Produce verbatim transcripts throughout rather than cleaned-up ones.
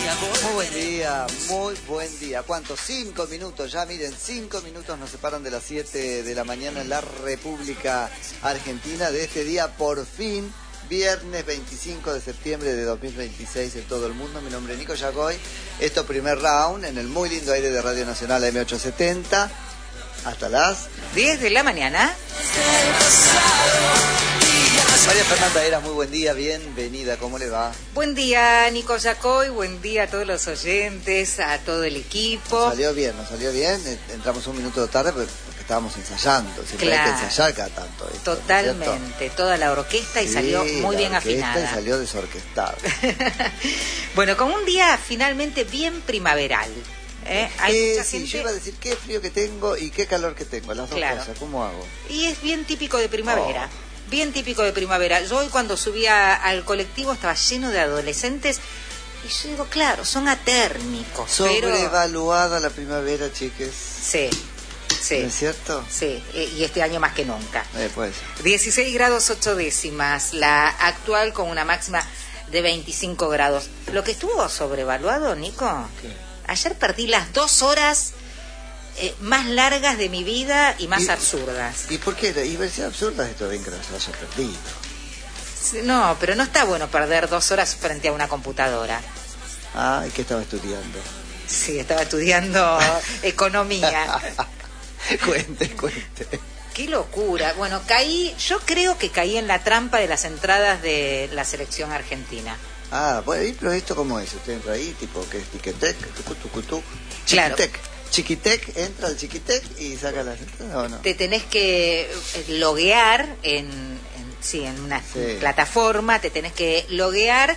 Muy buen día, muy buen día. ¿Cuántos? Cinco minutos ya, miren, cinco minutos nos separan de las siete de la mañana en la República Argentina de este día, por fin, viernes veinticinco de septiembre de dos mil veintiséis en todo el mundo. Mi nombre es Nico Yacoy. Esto primer round en el muy lindo aire de Radio Nacional M ochocientos setenta. Hasta las diez de la mañana. María Fernanda Eras, muy buen día, bienvenida, ¿cómo le va? Buen día, Nico Yacoy, buen día a todos los oyentes, a todo el equipo. Nos salió bien, nos salió bien, entramos un minuto tarde porque estábamos ensayando, siempre claro. hay que ensayar cada tanto. Esto, totalmente, ¿no? Toda la orquesta y sí, salió muy bien afinada. Y salió desorquestada. Bueno, con un día finalmente bien primaveral. ¿Eh? Hay eh, mucha sí, gente... yo iba a decir qué frío que tengo y qué calor que tengo, las dos claro. cosas, ¿cómo hago? Y es bien típico de primavera. Oh. Bien típico de primavera. Yo hoy cuando subía al colectivo estaba lleno de adolescentes y yo digo, claro, son atérmicos. Sobrevaluada pero... la primavera, chiques. Sí, sí. ¿No es cierto? Sí, y este año más que nunca. Eh, pues. dieciséis grados ocho décimas, la actual con una máxima de veinticinco grados. Lo que estuvo sobrevaluado, Nico, ¿qué? Ayer perdí las dos horas Eh, más largas de mi vida y más ¿Y, absurdas. ¿Y por qué? ¿Y ver si absurdas esto bien que las haya perdido? No, pero no está bueno perder dos horas frente a una computadora. Ah, ¿y qué estaba estudiando? Sí, estaba estudiando economía. Cuente, cuente. Qué locura. Bueno, caí, yo creo que caí en la trampa de las entradas de la selección argentina. Ah, bueno, pero ¿esto cómo es? ¿Usted entra ahí, tipo, que es Tiquetec, tucutucutú? Claro. Chiquitec, entra al Chiquitec y saca las entradas, ¿o no? Te tenés que loguear en, en sí, en una sí. plataforma, te tenés que loguear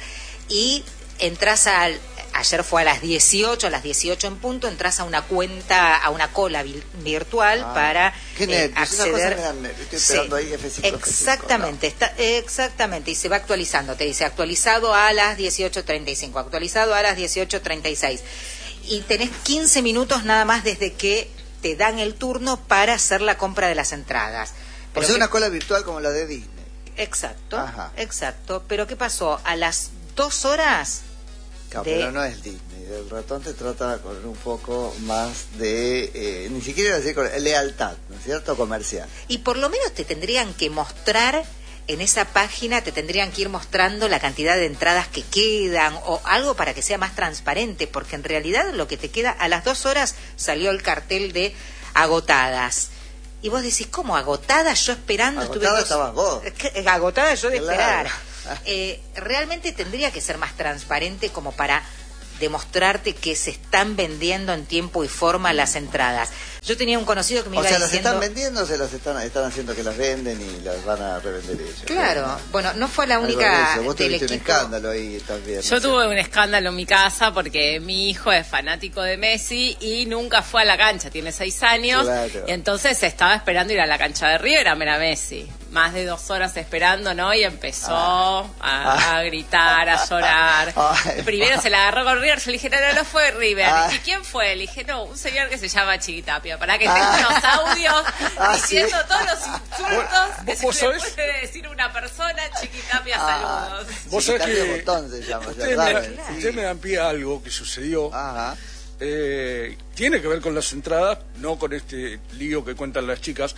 y entras al... Ayer fue a las dieciocho, a las dieciocho en punto, entras a una cuenta, a una cola vi, virtual ah, para qué eh, acceder... Una cosa me dan, estoy esperando sí, ahí F cinco, exactamente, F cinco, ¿no? está, exactamente, y se va actualizando, te dice actualizado a las dieciocho treinta y cinco, actualizado a las dieciocho treinta y seis. Y tenés quince minutos nada más desde que te dan el turno para hacer la compra de las entradas. Pero o sea, que... una cola virtual como la de Disney. Exacto, Ajá. exacto. Pero ¿qué pasó? A las dos horas... No, de... pero no es Disney. El ratón te trata con un poco más de... Eh, ni siquiera decir con lealtad, ¿no es cierto? Comercial. Y por lo menos te tendrían que mostrar... En esa página te tendrían que ir mostrando la cantidad de entradas que quedan o algo para que sea más transparente, porque en realidad lo que te queda, a las dos horas salió el cartel de agotadas. Y vos decís, ¿cómo agotadas? Yo esperando. Agotada estuve estabas vos. Agotada yo de claro. esperar. Eh, realmente tendría que ser más transparente como para demostrarte que se están vendiendo en tiempo y forma las entradas. Yo tenía un conocido que me o iba sea, diciendo... ¿las están vendiendo o se las están, están haciendo que las venden y las van a revender ellos? Claro, claro. Bueno, no fue la única Vos del tuviste equipo... un escándalo ahí también. Yo ¿no? tuve un escándalo en mi casa porque mi hijo es fanático de Messi y nunca fue a la cancha, tiene seis años, claro. Y entonces estaba esperando ir a la cancha de River a ver a Messi. Más de dos horas esperando, ¿no? Y empezó ah. a, ah. a gritar, a llorar. Ay, Primero ah. se la agarró con River, yo le dije, no, no, no fue River. Ah. ¿Y quién fue? Le dije, no, un señor que se llama Chiquitapia, para que tenga ah. unos audios ah, diciendo ¿sí? todos los insultos que se le puede decir una persona. Chiquitapia, ah. saludos. Vos sabés que botón se llama, ustedes me, claro. usted me dan pie a algo que sucedió. Ajá. Eh, tiene que ver con las entradas, no con este lío que cuentan las chicas.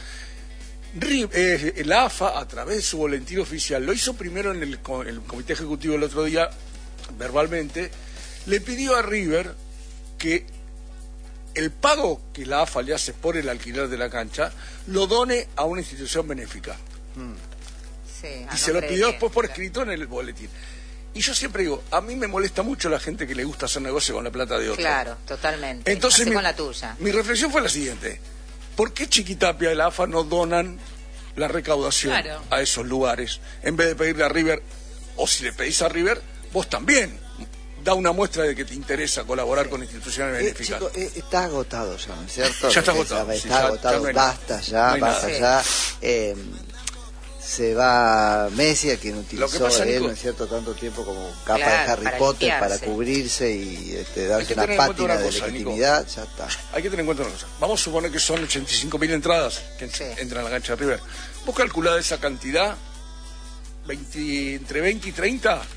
Eh, la A F A, a través de su boletín oficial, lo hizo primero en el, el comité ejecutivo el otro día, verbalmente, le pidió a River que el pago que la A F A le hace por el alquiler de la cancha lo done a una institución benéfica. Hmm. Sí, y se lo pidió después por escrito en el boletín. Y yo siempre digo, a mí me molesta mucho la gente que le gusta hacer negocio con la plata de otro. Claro, totalmente. Entonces, mi, con la tuya. Mi reflexión fue la siguiente. ¿Por qué Chiquitapia y la A F A no donan la recaudación claro. a esos lugares? En vez de pedirle a River, o si le pedís a River, vos también da una muestra de que te interesa colaborar sí. con instituciones benéficas. Eh, chico, eh, está agotado ya, ¿no es cierto? Ya está agotado. Está, sí, está ya, agotado, ya no basta ya, no basta nada. ya. Eh, se va Messi, a quien utilizó pasa, él, Nico, ¿no es cierto?, tanto tiempo como capa claro, de Harry para Potter limpiarse. para cubrirse y este, darse una una pátina una de cosa, legitimidad, Nico. ya está. Hay que tener en cuenta una cosa. Vamos a suponer que son ochenta y cinco mil entradas que sí. entran a la cancha de River. Vos calculás esa cantidad, veinte, entre veinte y treinta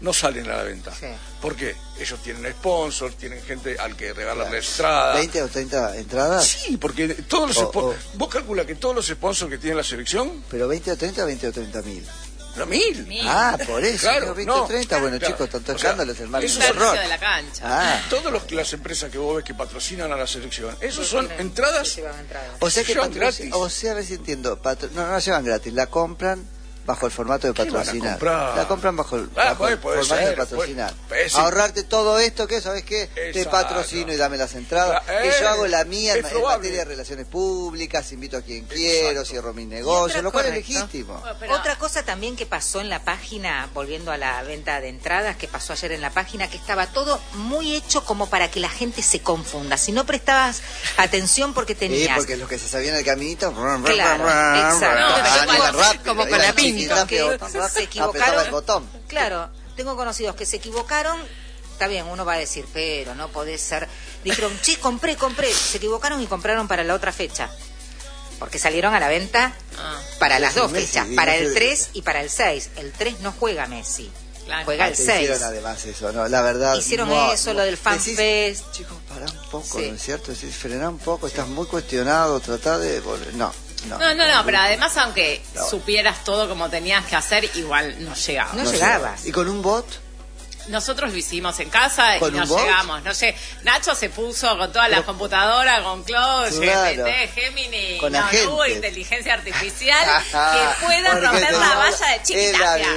no salen a la venta. Sí. ¿Por qué? Ellos tienen sponsors, tienen gente al que regalan Claro. la entrada. ¿veinte o treinta entradas? Sí, porque todos los O- sponsors... o- Vos calculas que todos los sponsors que tiene la selección, ¿Pero veinte o treinta, veinte o treinta mil? la mil. Mil. Ah, por eso, Claro, digo veinte no, o treinta, bueno claro. chicos, tanto O sea, escándalo es el mal eso Un es tercio horror. de la cancha. Ah, Todas las empresas que vos ves que patrocinan a la selección, esos son tienen- entradas... sí, llevan entradas. o sea que Llevan patroci- gratis. o sea, a ver si entiendo, patro- no, no la llevan gratis, la compran bajo el formato de ¿Qué van a patrocinar. comprar? La compran bajo el, Ah, bajo el puede formato ser, de patrocinar. puede- sí. Ahorrarte todo esto, que ¿sabes qué? Te Exacto. patrocino y dame las entradas. Cla- que eh, yo hago la mía en, es en probable. materia de relaciones públicas, invito a quien quiero, cierro mis negocios, otra- lo cual es correcto. legítimo. Bueno, pero- Otra cosa también que pasó en la página, volviendo a la venta de entradas, que pasó ayer en la página, que estaba todo muy hecho como para que la gente se confunda. Si no prestabas atención porque Sí, tenías... porque los que se sabían el caminito, Claro, exacto. No, pero iban igual, rápido, como con iban la chiqui, pinta, rápido, que botón, se rápido, equivocaron. apretaba el botón. Claro, tengo conocidos que se equivocaron. Está bien, uno va a decir, pero no podés ser... Dijeron, che, compré, compré. Se equivocaron y compraron para la otra fecha. Porque salieron a la venta Ah, para las dos Messi, fechas, sí, para no el sé- tres y para el seis. El tres no juega Messi, claro. juega Ah, el te seis. hicieron además eso, ¿no? La verdad. Hicieron no, eso, no. lo del Fan Decís, Fest. chicos, pará un poco, Sí. ¿no es cierto? Decís, frená un poco, estás muy cuestionado, tratá de volver. No, no. No, no, no, pero además aunque No. supieras todo como tenías que hacer, igual no llegaba. No sé. llegabas. ¿Y con un bot? Nosotros lo hicimos en casa y ¿Con no un bot? llegamos. No sé, Nacho se puso con todas las computadoras, con Cloud, Claro. G P T, Gemini, Con no, no agentes. hubo inteligencia artificial que pueda Porque romper te- la valla de es la Chiquitapia.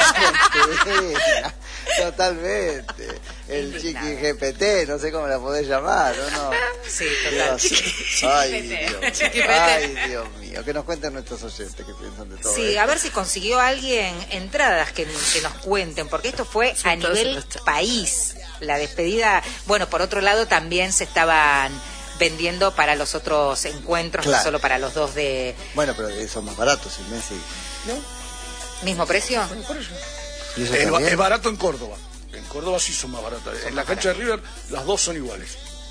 vivencia. Totalmente. El chiqui G P T, no sé cómo la podés llamar, ¿o no? Sí, total. Dios. Ay, Chiqui P T. Dios. Chiqui P T. Ay, Dios mío. Que nos cuenten nuestros oyentes que piensan de todo Sí, esto. a ver si consiguió alguien entradas que, que nos cuenten, porque esto fue a nivel país. La despedida, bueno, por otro lado también se estaban vendiendo para los otros encuentros, Claro. no solo para los dos de Bueno, pero son más baratos el Messi. mismo precio. Por eso. ¿Y eso Es, ba- también? es barato en Córdoba. En Córdoba sí son más baratas. En la cancha de River las dos son iguales.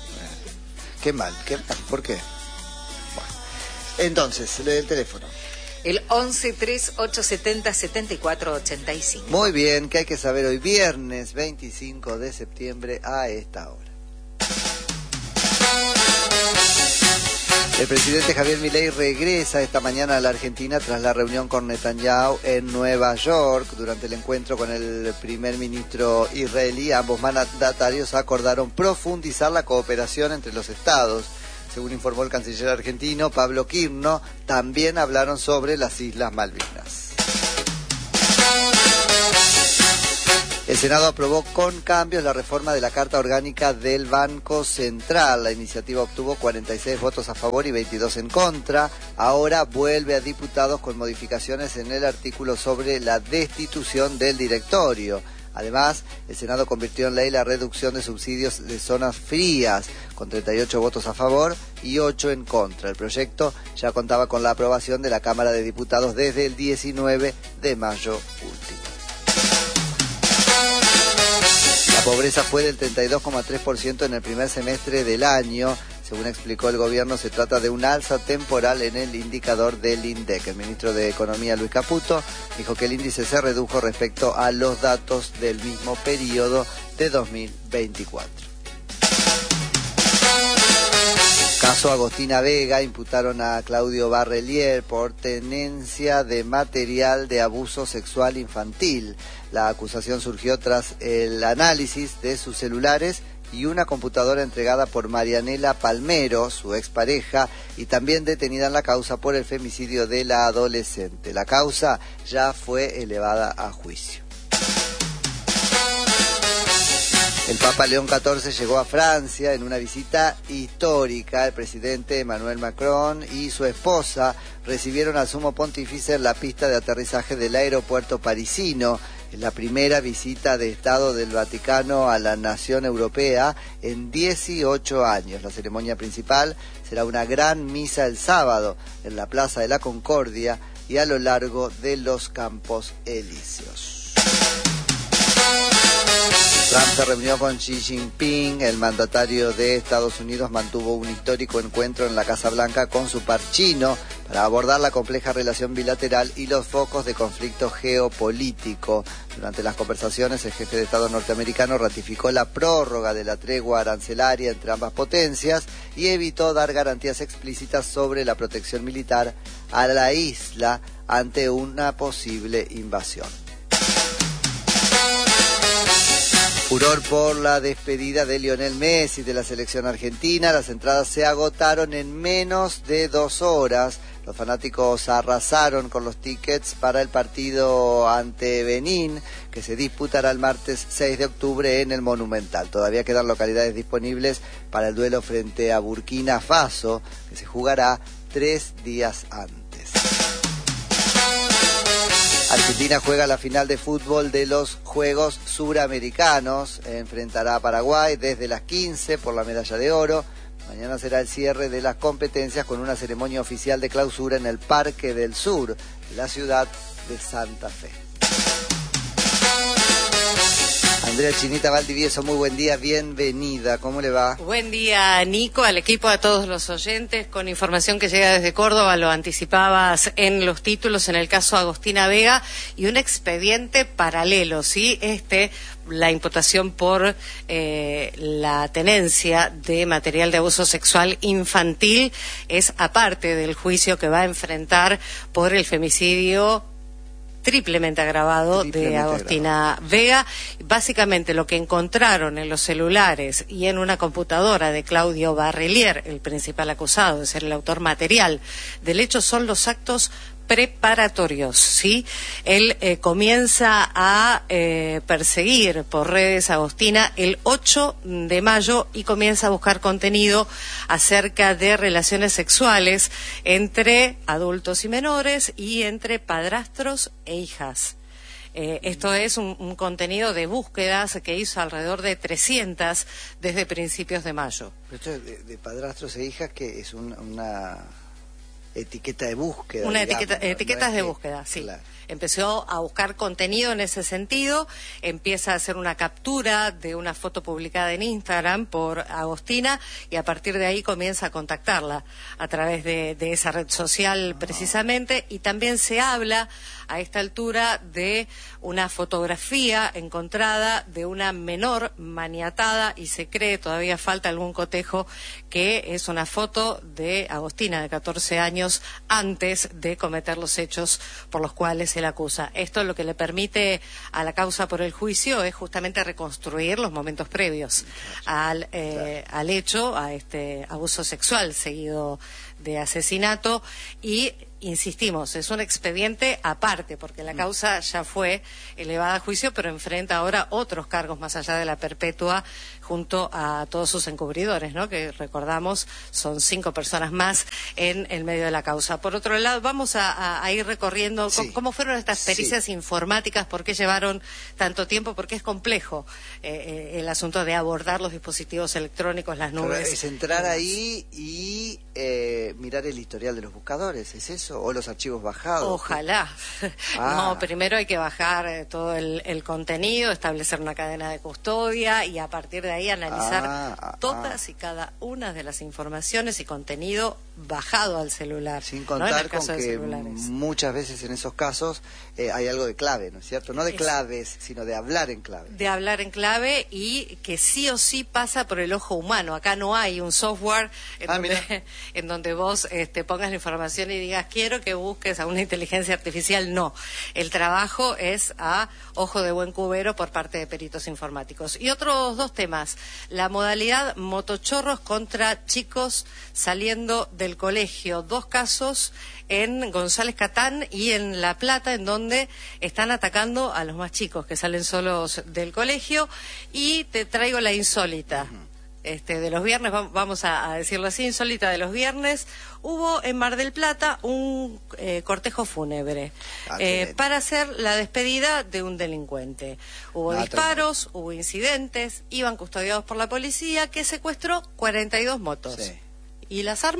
Qué mal, qué mal. ¿Por qué? Bueno. Entonces, lee el teléfono. El once tres ocho setenta setenta y cuatro ochenta y cinco. Muy bien, ¿qué hay que saber hoy? Viernes veinticinco de septiembre a esta hora. El presidente Javier Milei regresa esta mañana a la Argentina tras la reunión con Netanyahu en Nueva York. Durante el encuentro con el primer ministro israelí, ambos mandatarios acordaron profundizar la cooperación entre los estados. Según informó el canciller argentino Pablo Quirno, también hablaron sobre las Islas Malvinas. El Senado aprobó con cambios la reforma de la Carta Orgánica del Banco Central. La iniciativa obtuvo cuarenta y seis votos a favor y veintidós en contra. Ahora vuelve a diputados con modificaciones en el artículo sobre la destitución del directorio. Además, el Senado convirtió en ley la reducción de subsidios de zonas frías, con treinta y ocho votos a favor y ocho en contra. El proyecto ya contaba con la aprobación de la Cámara de Diputados desde el diecinueve de mayo último. La pobreza fue del treinta y dos coma tres por ciento en el primer semestre del año. Según explicó el gobierno, se trata de un alza temporal en el indicador del INDEC. El ministro de Economía, Luis Caputo, dijo que el índice se redujo respecto a los datos del mismo periodo de dos mil veinticuatro. Caso Agostina Vega, imputaron a Claudio Barrelier por tenencia de material de abuso sexual infantil. La acusación surgió tras el análisis de sus celulares y una computadora entregada por Marianela Palmero, su expareja, y también detenida en la causa por el femicidio de la adolescente. La causa ya fue elevada a juicio. El Papa León catorce llegó a Francia en una visita histórica. El presidente Emmanuel Macron y su esposa recibieron al sumo pontífice en la pista de aterrizaje del aeropuerto parisino. Es la primera visita de Estado del Vaticano a la nación europea en dieciocho años. La ceremonia principal será una gran misa el sábado en la Plaza de la Concordia y a lo largo de los Campos Elíseos. Trump se reunió con Xi Jinping. El mandatario de Estados Unidos mantuvo un histórico encuentro en la Casa Blanca con su par chino para abordar la compleja relación bilateral y los focos de conflicto geopolítico. Durante las conversaciones, el jefe de Estado norteamericano ratificó la prórroga de la tregua arancelaria entre ambas potencias y evitó dar garantías explícitas sobre la protección militar a la isla ante una posible invasión. Furor por la despedida de Lionel Messi de la selección argentina. Las entradas se agotaron en menos de dos horas. Los fanáticos arrasaron con los tickets para el partido ante Benín, que se disputará el martes seis de octubre en el Monumental. Todavía quedan localidades disponibles para el duelo frente a Burkina Faso, que se jugará tres días antes. Argentina juega la final de fútbol de los Juegos Suramericanos. Enfrentará a Paraguay desde las quince por la medalla de oro. Mañana será el cierre de las competencias con una ceremonia oficial de clausura en el Parque del Sur, de la ciudad de Santa Fe. Andrea Chinita Valdivieso, muy buen día, bienvenida, ¿cómo le va? Buen día, Nico, al equipo, a todos los oyentes, con información que llega desde Córdoba, lo anticipabas en los títulos, en el caso Agostina Vega, y un expediente paralelo, ¿sí? Este, la imputación por eh, la tenencia de material de abuso sexual infantil, es aparte del juicio que va a enfrentar por el femicidio triplemente agravado Triplemente de Agostina agravado. Vega. Básicamente lo que encontraron en los celulares y en una computadora de Claudio Barrelier, el principal acusado de ser el autor material del hecho, son los actos preparatorios, ¿sí? Él eh, comienza a eh, perseguir por redes a Agostina el ocho de mayo y comienza a buscar contenido acerca de relaciones sexuales entre adultos y menores y entre padrastros e hijas. Eh, esto es un, un contenido de búsquedas que hizo alrededor de trescientas desde principios de mayo. Esto de, de padrastros e hijas, que es un, una... etiqueta de búsqueda. Una digamos, etiqueta, ¿no? etiquetas no de que... búsqueda, sí. Claro. Empezó a buscar contenido en ese sentido, empieza a hacer una captura de una foto publicada en Instagram por Agostina y a partir de ahí comienza a contactarla a través de, de esa red social precisamente, y también se habla a esta altura de una fotografía encontrada de una menor maniatada y se cree, todavía falta algún cotejo, que es una foto de Agostina de catorce años antes de cometer los hechos por los cuales se la acusa. Esto lo que le permite a la causa por el juicio es justamente reconstruir los momentos previos al, eh, al hecho, a este abuso sexual seguido de asesinato, y insistimos, es un expediente aparte, porque la causa ya fue elevada a juicio, pero enfrenta ahora otros cargos más allá de la perpetua, junto a todos sus encubridores, ¿no? Que recordamos son cinco personas más en el medio de la causa. Por otro lado, vamos a, a, a ir recorriendo sí. cómo fueron estas pericias sí. informáticas, por qué llevaron tanto tiempo, porque es complejo eh, el asunto de abordar los dispositivos electrónicos, las nubes. Pero es entrar ahí y eh, mirar el historial de los buscadores, ¿es eso? ¿O los archivos bajados? Ojalá. Ah. No, primero hay que bajar eh, todo el, el contenido, establecer una cadena de custodia y a partir de ahí analizar ah, ah, todas ah. y cada una de las informaciones y contenido bajado al celular. Sin contar ¿no? En el caso con de que celulares. muchas veces en esos casos eh, hay algo de clave, ¿no es cierto? No de claves, sino de hablar en clave. De hablar en clave y que sí o sí pasa por el ojo humano. Acá no hay un software en, ah, donde, en donde vos este, pongas la información y digas quiero que busques a una inteligencia artificial. No, el trabajo es a ojo de buen cubero por parte de peritos informáticos. Y otros dos temas, la modalidad motochorros contra chicos saliendo del colegio, dos casos en González Catán y en La Plata, en donde están atacando a los más chicos que salen solos del colegio. Y te traigo la insólita. Uh-huh. Este, de los viernes, vamos a, a decirlo así, insólita de los viernes, hubo en Mar del Plata un eh, cortejo fúnebre ah, eh, para hacer la despedida de un delincuente. Hubo ah, disparos, tremendo. Hubo incidentes, iban custodiados por la policía que secuestró cuarenta y dos motos. Sí. ¿Y las armas?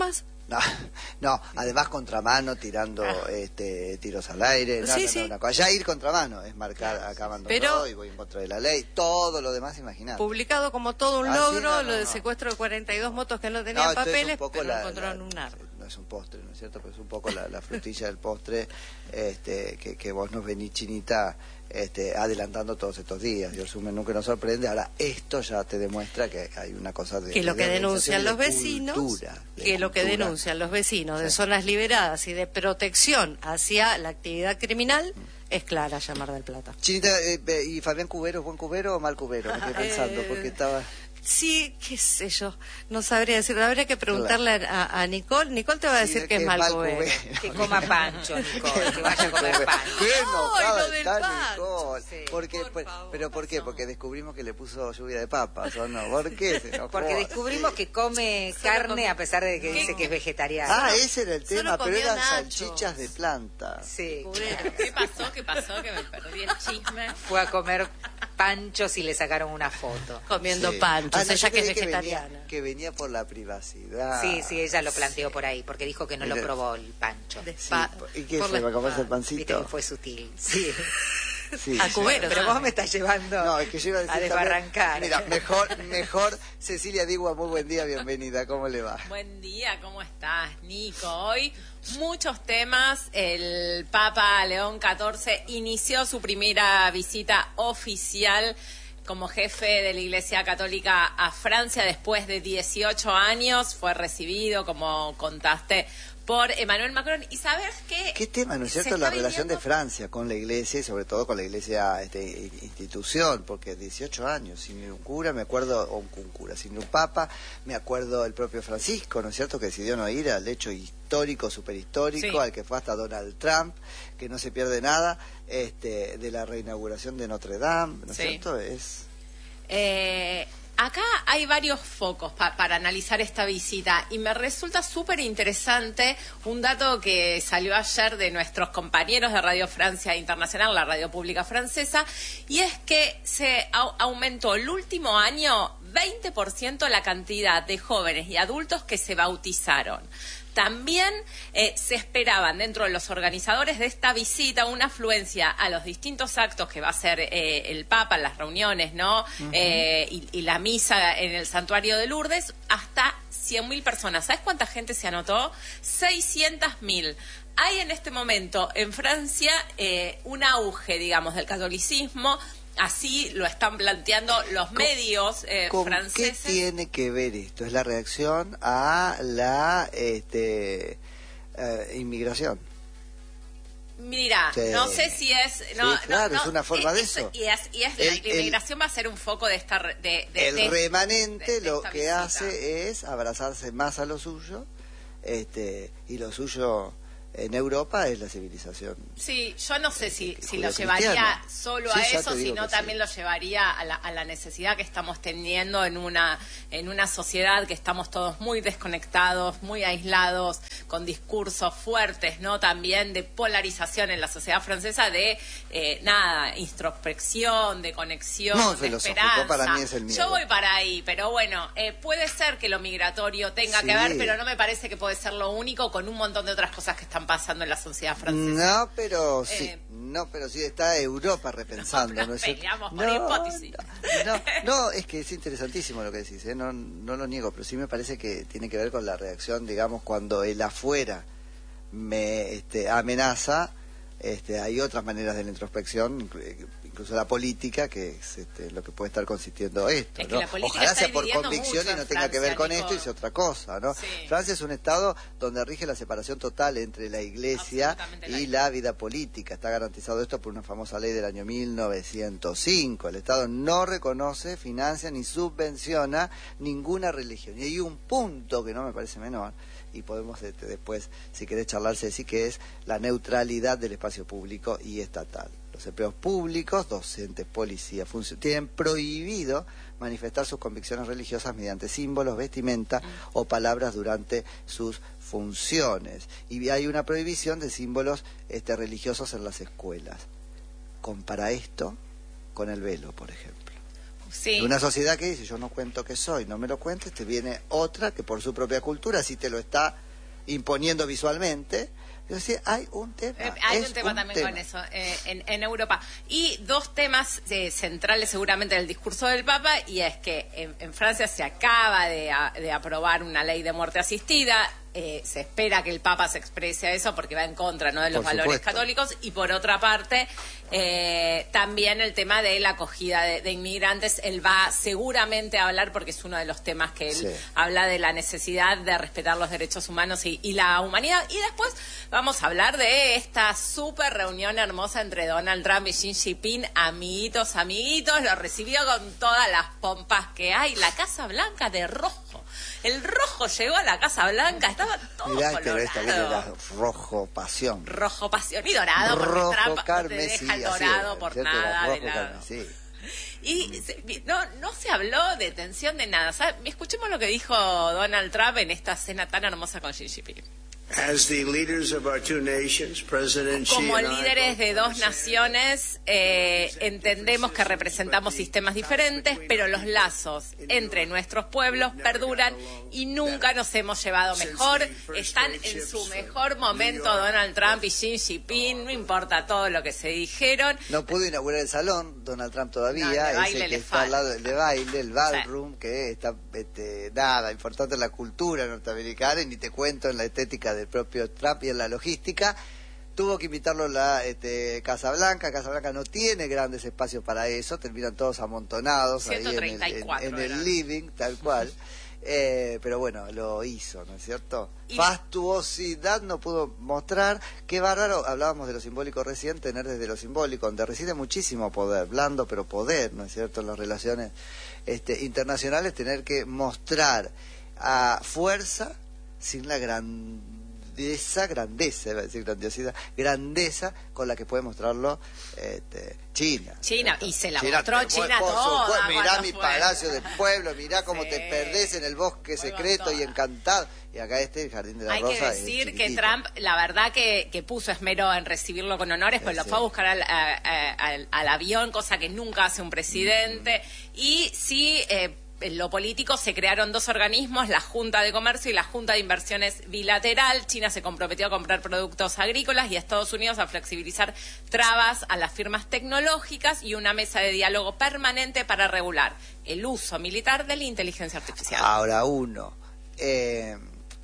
No, no, además contramano, tirando ah. este, tiros al aire. No, sí, no, sí. no, no, ya ir contramano es marcar claro, acá mando pero, y voy en contra de la ley. Todo lo demás, imaginate. Publicado como todo un ah, logro, sí, no, no, lo del no. secuestro de cuarenta y dos motos que no tenían no, papeles, un pero la, encontraron la, un arma. No es un postre, ¿no es cierto? Pero es un poco la, la frutilla del postre este, que, que vos nos venís, Chinita, este, adelantando todos estos días. Dios mío, nunca nos sorprende. Ahora, esto ya te demuestra que hay una cosa de... Que lo de que denuncian los vecinos, cultura, de que lo que cultura. denuncian los vecinos sí. de zonas liberadas y de protección hacia la actividad criminal, mm. es clara ya Mar del Plata. Chinita, eh, ¿y Fabián Cubero es buen cubero o mal cubero? Me quedé pensando, porque estaba... Sí, qué sé yo, no sabría decirlo. Habría que preguntarle a, a Nicole. Nicole te va a decir sí, que, que es mal cubero. Que coma pancho, Nicole, que vaya a comer pancho. Qué enojada oh, está pancho. Nicole. Sí. Porque, por por, favor, ¿Pero por qué? Porque descubrimos que le puso lluvia de papas, ¿o no? ¿Por qué se enojó? Porque descubrimos que come Solo carne come... a pesar de que dice que es vegetariano. Ah, ese era el tema, pero eran nachos. salchichas de planta. Sí. ¿Qué pasó? ¿Qué pasó? Que me perdí el chisme. Fue a comer panchos y le sacaron una foto. Comiendo sí. panchos, ah, no, ella que es que vegetariana. Venía, que venía por la privacidad. Sí, sí, ella lo planteó por ahí, porque dijo que no Mira. lo probó el pancho. Sí, ¿y qué fue? ¿Va a comerse el pancito? Viste que fue sutil. Sí. Sí, a cubero. Pero vos me estás llevando no, es que yo iba a, decir a desbarrancar. También, mira, mejor, mejor, Cecilia Digua, muy buen día, bienvenida, ¿cómo le va? Buen día, ¿cómo estás, Nico? Hoy muchos temas. El Papa León catorce inició su primera visita oficial como jefe de la Iglesia Católica a Francia después de dieciocho años. Fue recibido, como contaste, por Emmanuel Macron. ¿Y sabes qué? ¿Qué tema, no es cierto? La relación de Francia con la Iglesia y sobre todo con la Iglesia este, institución, porque dieciocho años, sin un cura, me acuerdo, o un cura, sin un papa, me acuerdo el propio Francisco, ¿no es cierto?, que decidió no ir al hecho histórico, superhistórico, sí. al que fue hasta Donald Trump, que no se pierde nada, este, de la reinauguración de Notre Dame, ¿no es sí. cierto? Es... Eh... Acá hay varios focos pa para analizar esta visita y me resulta súper interesante un dato que salió ayer de nuestros compañeros de Radio Francia Internacional, la radio pública francesa, y es que se au aumentó el último año veinte por ciento la cantidad de jóvenes y adultos que se bautizaron. También eh, se esperaban dentro de los organizadores de esta visita una afluencia a los distintos actos que va a hacer eh, el Papa, las reuniones, ¿no? Uh-huh. eh, y, y la misa en el santuario de Lourdes, hasta cien mil personas. ¿Sabes cuánta gente se anotó? seiscientas mil. Hay en este momento en Francia eh, un auge, digamos, del catolicismo. Así lo están planteando los medios eh, ¿Con franceses. ¿Qué tiene que ver esto? Es la reacción a la este, eh, inmigración. Mira, sí. no sé si es... No, sí, claro, no, no, es una forma es, de eso. Y, es, y es, el, la inmigración el, va a ser un foco de esta... De, de, el de, remanente de, de lo que visita. hace es abrazarse más a lo suyo, este, y lo suyo... En Europa es la civilización. Sí, yo no sé si, si lo llevaría solo sí, a eso, sino también sí. lo llevaría a la, a la necesidad que estamos teniendo en una, en una sociedad que estamos todos muy desconectados, muy aislados, con discursos fuertes, ¿no? También de polarización en la sociedad francesa, de eh, nada, introspección, de conexión, no, de esperanza. Para mí es el miedo. Yo voy para ahí, pero bueno, eh, puede ser que lo migratorio tenga sí. que ver, pero no me parece que puede ser lo único, con un montón de otras cosas que están pasando en la sociedad francesa. No, pero sí, eh, no, pero sí está Europa repensando. No, ¿no es peleamos no, por hipótesis. No, no, no, es que es interesantísimo lo que decís, ¿eh? no, no lo niego, pero sí me parece que tiene que ver con la reacción, digamos, cuando el afuera me este, amenaza. Este, hay otras maneras de la introspección, incluso la política, que es este, lo que puede estar consistiendo esto, es que ¿no? la política Ojalá está sea por convicción y no tenga Francia, que ver con Nico. esto y sea otra cosa, ¿no? Sí. Francia es un estado donde rige la separación total entre la iglesia y la vida política. Está garantizado esto por una famosa ley del año mil novecientos cinco. El Estado no reconoce, financia ni subvenciona ninguna religión. Y hay un punto que no me parece menor, y podemos este, después, si querés charlar, Ceci, que es la neutralidad del espacio público y estatal. Los empleados públicos, docentes, policías, funcionarios, tienen prohibido manifestar sus convicciones religiosas mediante símbolos, vestimenta mm. o palabras durante sus funciones. Y hay una prohibición de símbolos este, religiosos en las escuelas. Compara esto con el velo, por ejemplo. Sí. Una sociedad que dice, yo no cuento que soy, no me lo cuentes, te viene otra que por su propia cultura sí te lo está imponiendo visualmente. Yo decía, hay un tema. Eh, hay es un tema un también tema. con eso eh, en, en Europa. Y dos temas eh, centrales seguramente del discurso del Papa, y es que en, en Francia se acaba de, a, de aprobar una ley de muerte asistida. Eh, se espera que el Papa se exprese a eso porque va en contra, ¿no?, de los Por valores supuesto. católicos. Y por otra parte, eh, también el tema de la acogida de, de inmigrantes. Él va seguramente a hablar, porque es uno de los temas que él Sí. habla, de la necesidad de respetar los derechos humanos y, y la humanidad. Y después vamos a hablar de esta súper reunión hermosa entre Donald Trump y Xi Jinping. Amiguitos, amiguitos, lo recibió con todas las pompas que hay. La Casa Blanca de rojo. El rojo llegó a la Casa Blanca, estaba todo Mirá, colorado. pero esta viene la rojo pasión. Rojo pasión y dorado, porque Rojo Trump no te carmesí, deja el así dorado es, por ¿cierto? nada Rojo de lado. carmesí. Y se- no, no se habló de tensión de nada. ¿Sabe? Escuchemos lo que dijo Donald Trump en esta cena tan hermosa con Xi Jinping. As the leaders of our two nations, President Xi Como and I líderes de both dos naciones, eh, entendemos que representamos sistemas diferentes, pero los lazos entre nuestros pueblos perduran y nunca nos hemos llevado mejor. Están en su mejor momento Donald Trump y Xi Jinping, no importa todo lo que se dijeron. No pudo inaugurar el salón, Donald Trump todavía, No, el de ese baile que le está al lado del de baile, el ballroom, Sí. que está, este, nada, importante en la cultura norteamericana, y ni te cuento en la estética del propio Trump y en la logística. Tuvo que invitarlo a la este, Casa Blanca. Casa Blanca no tiene grandes espacios para eso, terminan todos amontonados ahí en el, ciento treinta y cuatro en- en el eran. living, tal cual. Eh, pero bueno, lo hizo, ¿no es cierto? Y- Fastuosidad no pudo mostrar. Qué bárbaro, hablábamos de lo simbólico recién, tener desde lo simbólico, donde reside muchísimo poder, blando pero poder, ¿no es cierto? En las relaciones este, internacionales, tener que mostrar a fuerza sin la grandeza, grandeza, iba a decir grandiosidad, grandeza con la que puede mostrarlo este, China. China, ¿cierto? y se la China, mostró te- China por toda supuesto, mirá cuando mi fue. palacio de pueblo, mirá cómo Sí. te perdés en el bosque Fue con secreto y toda. encantado. Y acá este, el Jardín de la Hay Rosa, que es decir que chiquitito. Trump, la verdad que, que puso esmero en recibirlo con honores, pues Sí, lo sí. fue a buscar al, a- a- al, al avión, cosa que nunca hace un presidente. Y sí, eh, en lo político se crearon dos organismos, la Junta de Comercio y la Junta de Inversiones Bilateral. China se comprometió a comprar productos agrícolas y Estados Unidos a flexibilizar trabas a las firmas tecnológicas, y una mesa de diálogo permanente para regular el uso militar de la inteligencia artificial. Ahora uno eh,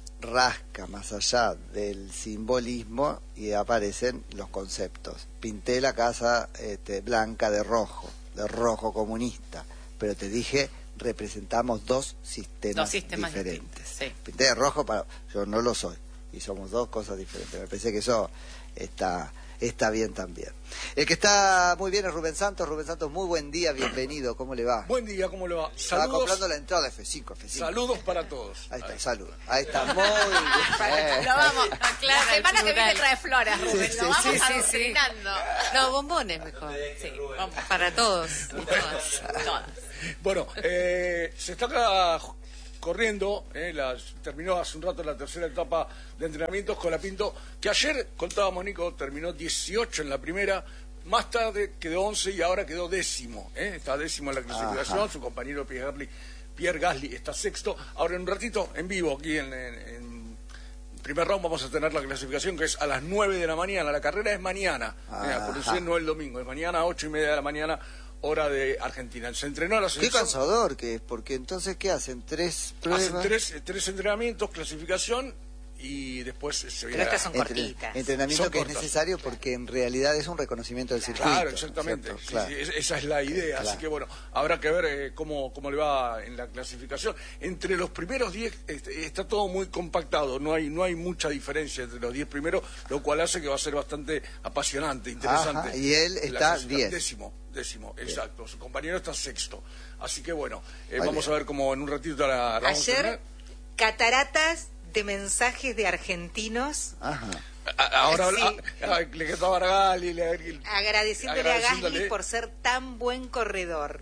rasca más allá del simbolismo y aparecen los conceptos. Pinté la Casa este, Blanca de rojo, de rojo comunista, pero te dije, representamos dos sistemas, Dos sistemas diferentes. distintos, sí. Pinté de rojo, para yo no lo soy, y somos dos cosas diferentes. Me parece que eso está está bien también. El que está muy bien es Rubén Santos. Rubén Santos, muy buen día, bienvenido, ¿cómo le va? Buen día, ¿cómo le va? Estaba Saludos, comprando la entrada F cinco, F cinco. saludos para todos. Ahí está, salud. Ahí está, muy bien. Lo vamos, la semana que viene trae flores, Rubén, Sí, lo sí, vamos sí, sí, sí. adoctrinando. No, bombones mejor. Sí, vamos. Para todos y todas. Todas. Bueno, eh, se está acá corriendo, eh, las- terminó hace un rato la tercera etapa de entrenamientos con la Pinto, que ayer, contábamos Nico, terminó dieciocho en la primera, más tarde quedó once y ahora quedó décimo, eh, está décimo en la clasificación, Ajá. su compañero Pierre Gasly, Pierre Gasly está sexto. Ahora en un ratito, en vivo, aquí en, en- en primer round vamos a tener la clasificación, que es a las nueve de la mañana, la carrera es mañana, eh, Ajá. por eso no el domingo, es mañana a ocho y media de la mañana, hora de Argentina. Se entrenó a la Qué selección. cansador que es, porque entonces, ¿qué hacen? ¿Tres pruebas? Hacen tres, eh, tres entrenamientos, clasificación y después se Pero viene estas a- son Entre- cortitas. entrenamiento Son que es cortas. necesario porque en realidad es un reconocimiento del circuito. Claro, exactamente. ¿cierto? Sí, Claro. sí, es- esa es la idea. Claro. Así que bueno, habrá que ver eh, cómo, cómo le va en la clasificación. Entre los primeros diez este, está todo muy compactado, no hay no hay mucha diferencia entre los diez primeros, lo cual hace que va a ser bastante apasionante, interesante. Ajá, y él La está clasificación. diez. Décimo, décimo, exacto. Su compañero está sexto. Así que bueno, eh, Muy vamos bien. a ver cómo en un ratito la, la vamos a Ayer, tener. cataratas de mensajes de argentinos Ajá. A- Ahora Sí. a- a- le quedaba a Gali, le, agradeciéndole a Agradeciéndole. Gasly por ser tan buen corredor.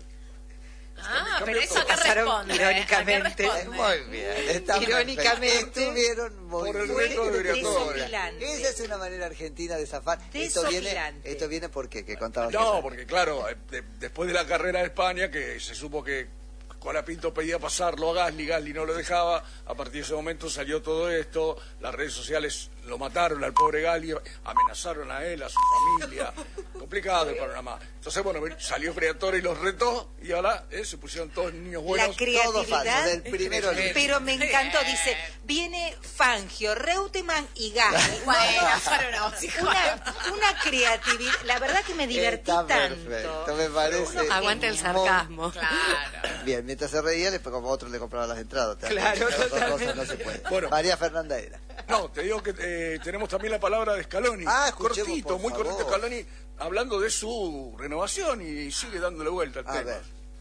Ah, Cambio pero eso todo. a qué Pasaron responde. irónicamente. ¿A qué responde? Muy bien. Está Irónicamente, perfecto. Estuvieron muy por el bien. resto debería todo. desopilante. Esa es una manera argentina de zafar. Esto viene, Desopilante. esto viene porque que contabas. No, que- porque claro, eh, de- después de la carrera de España, que se supo que Colapinto pedía pasarlo a Gasly, Gasly no lo dejaba, a partir de ese momento salió todo esto, las redes sociales lo mataron al pobre Gasly, amenazaron a él, a su familia, complicado el panorama. Entonces, bueno, salió Briatore y los retó, y ahora eh, se pusieron todos niños buenos. La creatividad, todo falso, del primero al pero me encantó, dice, viene Fangio, Reutemann y Gasly. Bueno, una, fueron unos hijos. una, una creatividad, la verdad que me divertí Está tanto. perfecto, me parece. Aguante el sarcasmo. Claro. Bien, mientras se reía, después como otro le compraba las entradas. ¿Te das Claro, cuenta? Las dos totalmente. cosas no se puede. Bueno. María Fernanda era. No, te digo que eh, tenemos también la palabra de Scaloni. Ah, escuchemos, cortito, por muy favor. cortito Scaloni, hablando de su renovación y sigue dándole vuelta al A tema. ver.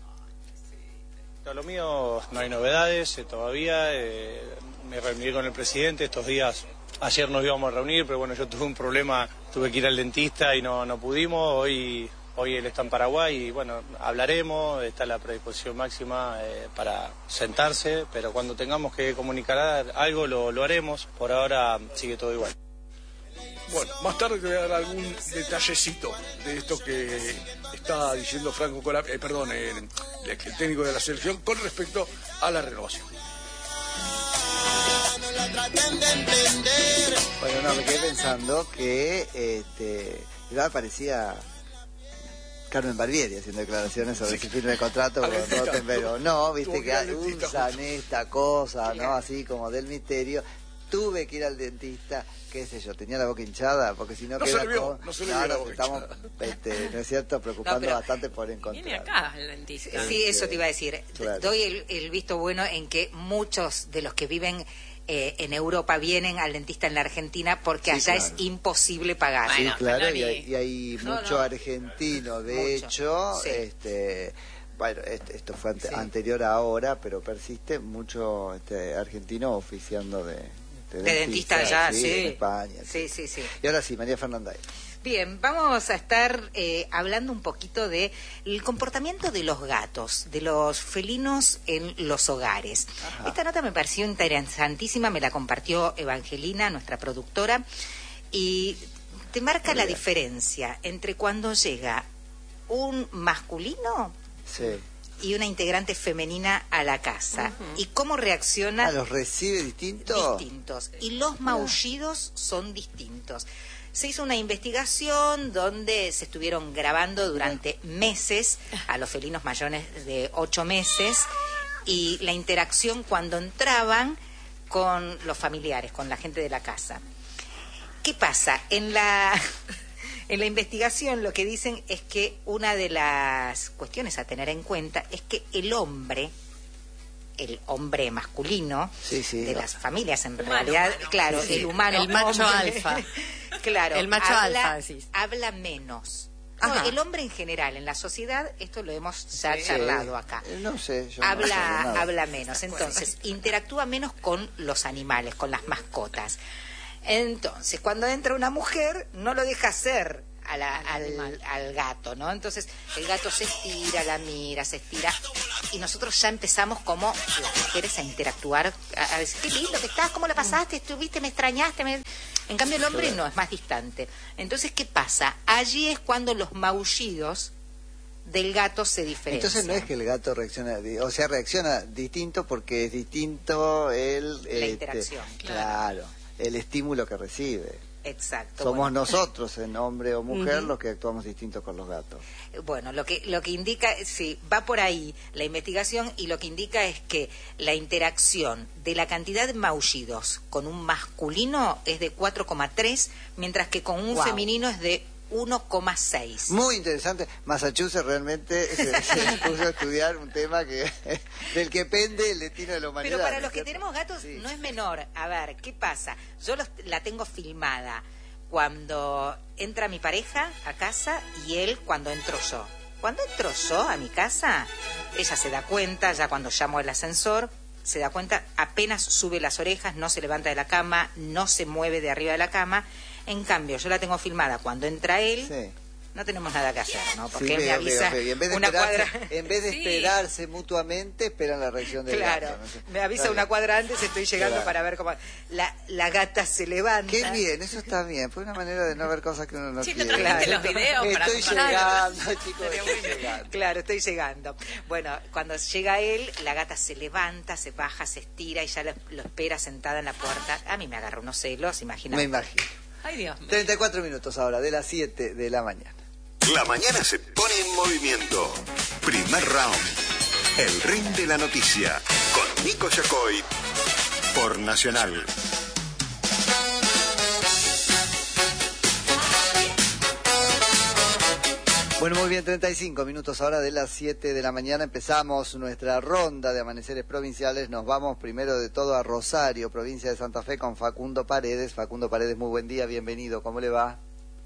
A lo mío no hay novedades eh, todavía, eh, me reuní con el presidente estos días, ayer nos íbamos a reunir, pero bueno, yo tuve un problema, tuve que ir al dentista y no, no pudimos, hoy, hoy él está en Paraguay y bueno, hablaremos, está la predisposición máxima eh, para sentarse, pero cuando tengamos que comunicar algo lo, lo haremos, por ahora sigue todo igual. Bueno, más tarde te voy a dar algún detallecito de esto que está diciendo Franco Cola, eh, perdón, el, el técnico de la selección con respecto a la renovación. Bueno, no, me quedé pensando que este, igual parecía Carmen Barbieri haciendo declaraciones sobre Sí. si firme el contrato con Alentita. Rottenberg. No, viste Tuvo que que ir al dentista usan justo. esta cosa, ¿no? Así como del misterio. Tuve que ir al dentista, qué sé yo, tenía la boca hinchada, porque si no, No queda se le vio, como- no se le vio la nos boca estamos, hinchada. este, ¿no es cierto?, preocupando No, pero bastante por encontrar. Viene acá el dentista. Sí, eso te iba a decir. Claro. Doy el, el visto bueno en que muchos de los que viven eh, en Europa vienen al dentista en la Argentina porque Sí, allá claro. es imposible pagar. Sí, Bueno, claro, Melanie. y hay, y hay No, mucho no. argentino, de Mucho, hecho, sí. este, bueno, este- esto fue ante- Sí. anterior a ahora, pero persiste mucho este, argentino oficiando de, De dentista allá, sí. en España. Sí, sí, sí. Y ahora sí, María Fernanda. Bien, vamos a estar eh, hablando un poquito de el comportamiento de los gatos, de los felinos en los hogares. Ajá. Esta nota me pareció interesantísima, me la compartió Evangelina, nuestra productora, y te marca Muy la bien. diferencia entre cuando llega un masculino Sí. y una integrante femenina a la casa y cómo reacciona Ah, ¿los recibe distinto? distintos y los maullidos son distintos. Se hizo una investigación donde se estuvieron grabando durante meses a los felinos mayores de ocho meses y la interacción cuando entraban con los familiares, con la gente de la casa. ¿Qué pasa? En la en la investigación lo que dicen es que una de las cuestiones a tener en cuenta es que el hombre el hombre masculino Sí, sí. de las familias en Humano, realidad, humano. claro, Sí, sí. el humano El macho hombre, alfa. claro, El macho habla, alfa, decís. habla menos. No, Ajá. el hombre en general, en la sociedad, esto lo hemos ya charlado acá. Eh, No sé, yo no Habla, sé nada. habla menos, entonces interactúa menos con los animales, con las mascotas. Entonces, cuando entra una mujer, no lo deja hacer a la- al, al gato, ¿no? Entonces, el gato se estira, la mira, se estira, y nosotros ya empezamos como las mujeres a interactuar, a, a decir, qué lindo que estás, ¿cómo la pasaste? ¿Estuviste? ¿Me extrañaste? Me-". En cambio, el hombre no, es más distante. Entonces, ¿qué pasa? Allí es cuando los maullidos del gato se diferencian. Entonces no es que el gato reacciona, di- o sea, reacciona distinto porque es distinto el... La interacción. Claro, el estímulo que recibe. Exacto. Somos bueno. nosotros, en hombre o mujer, Ujú. los que actuamos distintos con los gatos. Bueno, lo que lo que indica, sí, va por ahí la investigación y lo que indica es que la interacción de la cantidad de maullidos con un masculino es de cuatro coma tres, mientras que con un Wow. femenino es de uno coma seis. Muy interesante. Massachusetts realmente se, se puso a estudiar un tema que del que pende el destino de la humanidad. Pero para ¿no los es que cierto? tenemos gatos Sí. no es menor. A ver, ¿qué pasa? Yo los- la tengo filmada cuando entra mi pareja a casa y él cuando entro yo. Cuando entro yo a mi casa, ella se da cuenta, ya cuando llamo al ascensor, se da cuenta, apenas sube las orejas, no se levanta de la cama, no se mueve de arriba de la cama. En cambio, yo la tengo filmada cuando entra él, Sí. no tenemos nada que hacer, ¿no? Porque Sí, él me veo, avisa veo, veo. Y en vez de una esperarse- cuadra... en vez de Sí. esperarse mutuamente, esperan la reacción del Claro, gato, no sé. me avisa Está una bien. cuadra antes, estoy llegando Claro. para ver cómo... La, la gata se levanta. Qué bien, eso está bien. Fue una manera de no ver cosas que uno no Sí, te quiere. trajiste Claro. los videos para Estoy compartir. llegando, chicos, estoy llegando. Claro, estoy llegando. Bueno, cuando llega él, la gata se levanta, se baja, se estira y ya lo, lo espera sentada en la puerta. A mí me agarra unos celos, imagínate. Me imagino. Ay, Dios mío. treinta y cuatro minutos ahora, de las siete de la mañana. La mañana se pone en movimiento. Primer round. El ring de la noticia. Con Nico Yacoy. Por Nacional. Bueno, muy bien, treinta y cinco minutos ahora de las siete de la mañana. Empezamos nuestra ronda de amaneceres provinciales. Nos vamos primero de todo a Rosario, provincia de Santa Fe, con Facundo Paredes. Facundo Paredes, muy buen día, bienvenido. ¿Cómo le va?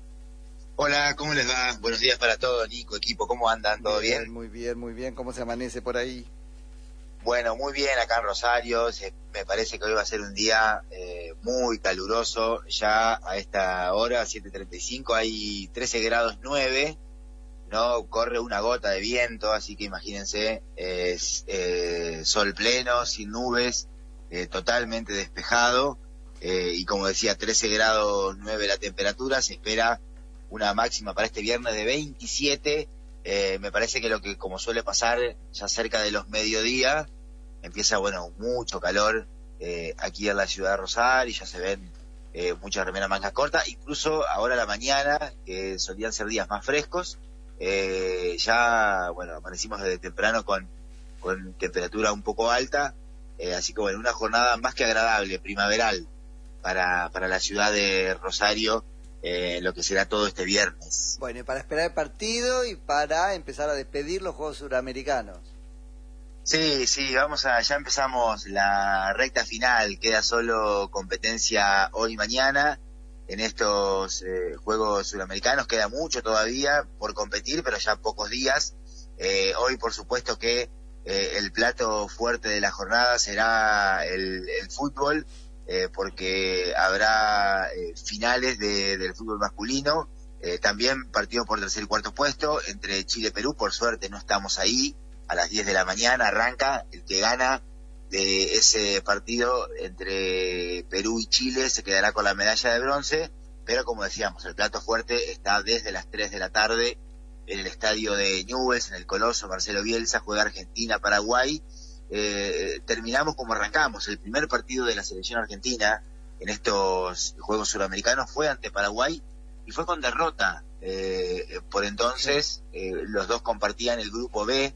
Hola, ¿cómo les va? Buenos días para todos, Nico, equipo, ¿cómo andan? ¿Todo bien? Muy bien, muy bien. ¿Cómo se amanece por ahí? Bueno, muy bien acá en Rosario. Se- me parece que hoy va a ser un día eh, muy caluroso. Ya a esta hora, siete treinta y cinco, hay trece grados nueve. No corre una gota de viento, así que imagínense, es eh, sol pleno, sin nubes, eh, totalmente despejado. Eh, y como decía, trece grados nueve la temperatura. Se espera una máxima para este viernes de veintisiete. Eh, me parece que lo que, como suele pasar, ya cerca de los mediodía, empieza, bueno, mucho calor eh, aquí en la ciudad de Rosario, y ya se ven eh, muchas remeras mangas cortas. Incluso ahora a la mañana, que solían ser días más frescos, eh, ya, bueno, amanecimos desde temprano con, con temperatura un poco alta, eh, así que, bueno, una jornada más que agradable, primaveral, para, para la ciudad de Rosario, eh, lo que será todo este viernes. Bueno, y para esperar el partido y para empezar a despedir los Juegos Suramericanos. Sí, sí, vamos a, ya empezamos la recta final, queda solo competencia hoy y mañana en estos eh, Juegos Suramericanos, queda mucho todavía por competir, pero ya pocos días. Eh, hoy, por supuesto que eh, el plato fuerte de la jornada será el, el fútbol, eh, porque habrá eh, finales de, del fútbol masculino, eh, también partidos por tercer y cuarto puesto, entre Chile y Perú. Por suerte no estamos ahí. A las diez de la mañana arranca. El que gana de ese partido entre Perú y Chile se quedará con la medalla de bronce, pero como decíamos, el plato fuerte está desde las tres de la tarde en el estadio de Newell's, en el Coloso Marcelo Bielsa. Juega Argentina-Paraguay. Eh, terminamos como arrancamos. El primer partido de la selección argentina en estos Juegos Suramericanos fue ante Paraguay y fue con derrota. Eh, por entonces, eh, los dos compartían el grupo B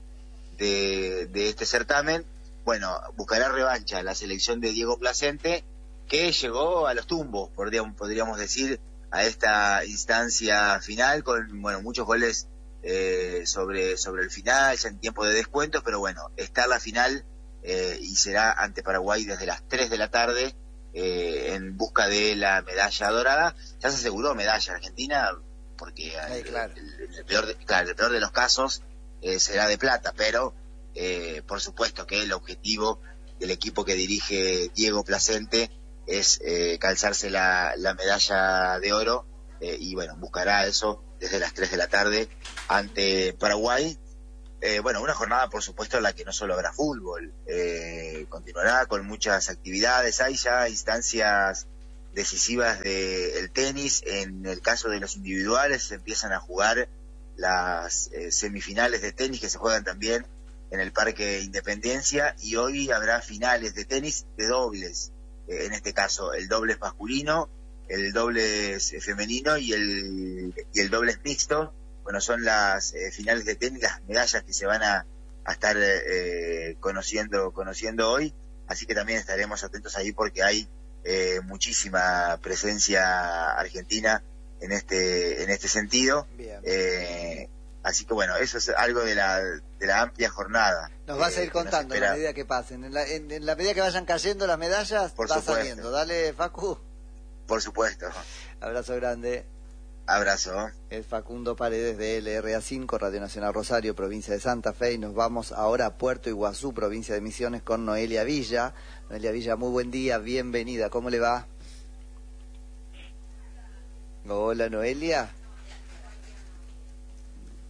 de, de este certamen. Bueno, buscará revancha la selección de Diego Placente, que llegó a los tumbos, podríamos, podríamos decir, a esta instancia final, con, bueno, muchos goles eh, sobre, sobre el final, ya en tiempo de descuentos, pero bueno, está la final eh, y será ante Paraguay desde las tres de la tarde, eh, en busca de la medalla dorada. Ya se aseguró medalla Argentina, porque Ay, claro. el, el, el peor de, claro, el peor de los casos eh, será de plata, pero eh, por supuesto que el objetivo del equipo que dirige Diego Placente es eh, calzarse la, la medalla de oro, eh, y bueno, buscará eso desde las tres de la tarde ante Paraguay. Eh, bueno, una jornada por supuesto en la que no solo habrá fútbol, eh, continuará con muchas actividades. Hay ya instancias decisivas del tenis. En el caso de los individuales se empiezan a jugar las eh, semifinales de tenis, que se juegan también en el Parque Independencia, y hoy habrá finales de tenis de dobles, eh, en este caso el dobles masculino, el dobles femenino y el, y el dobles mixto. Bueno, son las eh, finales de tenis, las medallas que se van a, a estar eh, conociendo, conociendo hoy, así que también estaremos atentos ahí porque hay eh, muchísima presencia argentina en este, en este sentido. Bien. Eh, así que bueno, eso es algo de la, de la amplia jornada. Nos vas a eh, ir que nos contando en espera. la medida que pasen. En la, en, en la medida que vayan cayendo las medallas, Por va supuesto. saliendo. Dale, Facu. Por supuesto. Abrazo grande. Abrazo. Es Facundo Paredes de L R A cinco, Radio Nacional Rosario, provincia de Santa Fe, y nos vamos ahora a Puerto Iguazú, provincia de Misiones, con Noelia Villa. Noelia Villa, muy buen día, bienvenida, ¿cómo le va? Hola, Noelia.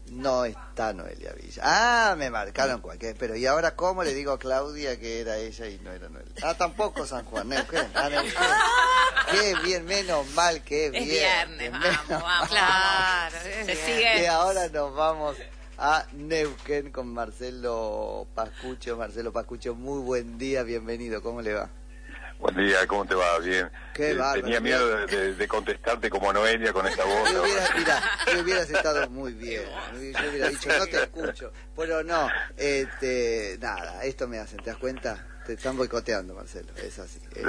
no está Noelia Villa. Ah, me marcaron cualquier, pero ¿y ahora cómo le digo a Claudia que era ella y no era Noelia? Ah, tampoco San Juan, Neuquén. Ah, Neuquén. Qué bien, menos mal que es, es viernes. viernes, vamos, vamos. Claro, se sigue. Y ahora nos vamos a Neuquén con Marcelo Pascucho. Marcelo Pascucho, muy buen día, bienvenido, ¿cómo le va? Buen día, ¿cómo te va? Bien. Qué eh, bárbaro, tenía miedo de, de, de contestarte como Noelia con esta voz. Yo hubiera, mira, yo hubieras estado muy bien. Yo hubiera dicho, no te escucho. Pero no, este, nada, esto me hacen, ¿te das cuenta? Te están boicoteando, Marcelo, es así. Es...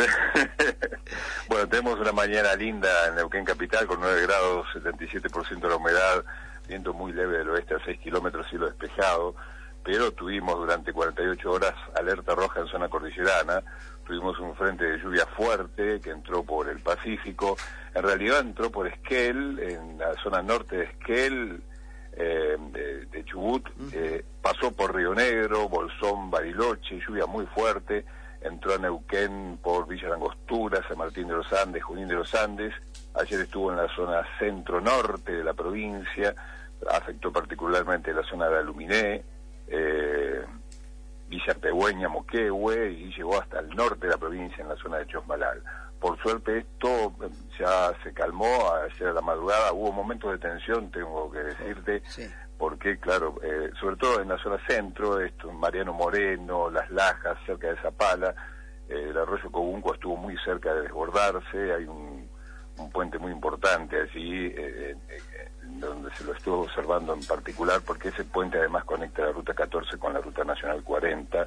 Bueno, tenemos una mañana linda en Neuquén Capital con nueve grados, setenta y siete por ciento de la humedad, viento muy leve del oeste a seis kilómetros, cielo despejado, pero tuvimos durante cuarenta y ocho horas alerta roja en zona cordillerana. Tuvimos un frente de lluvia fuerte que entró por el Pacífico, en realidad entró por Esquel, en la zona norte de Esquel, eh, de, de Chubut, eh, pasó por Río Negro, Bolsón, Bariloche, lluvia muy fuerte, entró a Neuquén por Villa Langostura, San Martín de los Andes, Junín de los Andes, ayer estuvo en la zona centro-norte de la provincia, afectó particularmente la zona de Aluminé, eh, Villa Pegüeña, Moquehue, y llegó hasta el norte de la provincia, en la zona de Chosmalal. Por suerte esto ya se calmó ayer a la madrugada, hubo momentos de tensión, tengo que decirte, sí. Porque claro, eh, sobre todo en la zona centro, esto, Mariano Moreno, Las Lajas, cerca de Zapala, eh, el arroyo Cobunco estuvo muy cerca de desbordarse, hay un, un puente muy importante allí, eh, eh, donde se lo estuvo observando en particular, porque ese puente además conecta la ruta catorce con la ruta nacional cuarenta,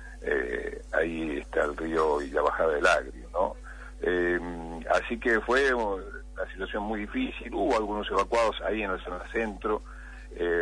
eh, ahí está el río y la bajada del Agrio, ¿no? Eh, así que fue una situación muy difícil, hubo algunos evacuados ahí en la zona centro, eh,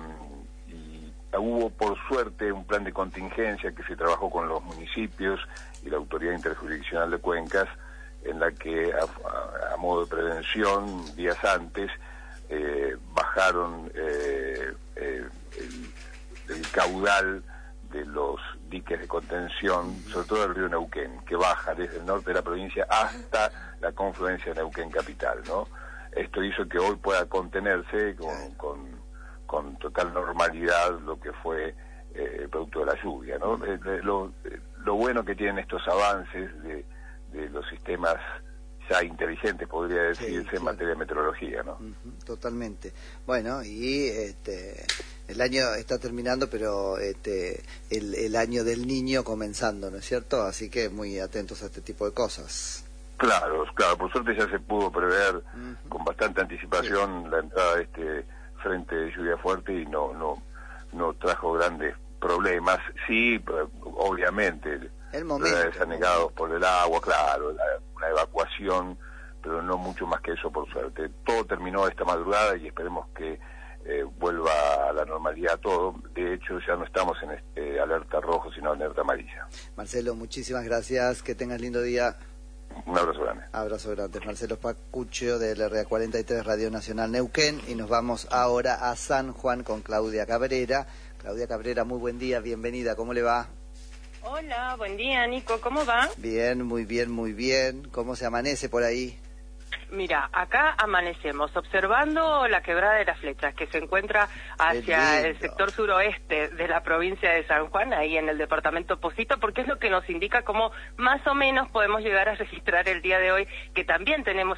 y hubo por suerte un plan de contingencia que se trabajó con los municipios y la Autoridad Interjurisdiccional de Cuencas, en la que a, a, a modo de prevención, días antes, Eh, bajaron eh, eh, el, el caudal de los diques de contención, sobre todo el río Neuquén, que baja desde el norte de la provincia hasta la confluencia de Neuquén Capital, ¿no? Esto hizo que hoy pueda contenerse con, con, con total normalidad lo que fue eh, producto de la lluvia, ¿no? Eh, lo, lo bueno que tienen estos avances de, de los sistemas ya inteligentes, podría decirse, sí, claro, en materia de meteorología, ¿no? Uh-huh, totalmente. Bueno, y este, el año está terminando, pero este, el, el año del niño comenzando, ¿no es cierto? Así que muy atentos a este tipo de cosas. Claro, claro, por suerte ya se pudo prever uh-huh. con bastante anticipación sí. la entrada de este frente de lluvia fuerte y no, no, no trajo grandes problemas. Sí, obviamente, el momento, desanegados por el agua, claro, la, una evacuación, pero no mucho más que eso, por suerte. Todo terminó esta madrugada y esperemos que eh, vuelva a la normalidad todo. De hecho, ya no estamos en este alerta rojo, sino alerta amarilla. Marcelo, muchísimas gracias, que tengas lindo día. Un abrazo grande. Abrazo grande. Marcelo Pascucho del R A cuarenta y tres Radio Nacional Neuquén, y nos vamos ahora a San Juan con Claudia Cabrera. Claudia Cabrera, muy buen día, bienvenida, ¿cómo le va? Hola, buen día, Nico, ¿cómo va? Bien, muy bien, muy bien. ¿Cómo se amanece por ahí? Mira, acá amanecemos observando la Quebrada de las Flechas, que se encuentra hacia el sector suroeste de la provincia de San Juan, ahí en el departamento Pocito, porque es lo que nos indica cómo más o menos podemos llegar a registrar el día de hoy, que también tenemos